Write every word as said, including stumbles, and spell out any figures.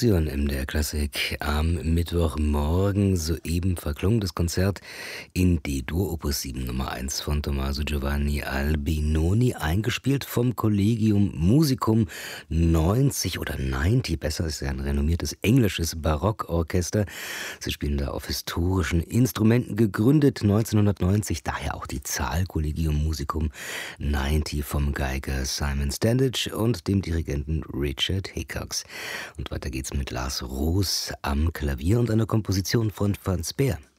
Sie hören M D R Klassik am Mittwochmorgen. Soeben verklungen das Konzert in D-Dur Opus sieben Nummer eins von Tommaso Giovanni Albinoni, eingespielt vom Collegium Musicum neunzig oder neunzig, besser, ist ja ein renommiertes englisches Barockorchester. Sie spielen da auf historischen Instrumenten, gegründet neunzehnhundertneunzig, daher auch die Zahl Collegium Musicum neunzig vom Geiger Simon Standage und dem Dirigenten Richard Hickox. Und weiter geht's mit Lars Roos am Klavier und einer Komposition von Franz Behr.